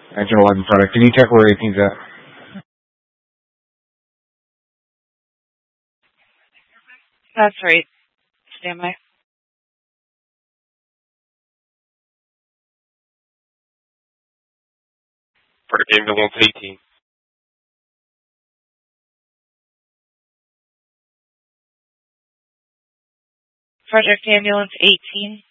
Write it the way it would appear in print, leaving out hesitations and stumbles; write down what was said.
Engine 11 product. Can you check where 18's at? That's right. Stand by. Project Ambulance 18. Project Ambulance 18.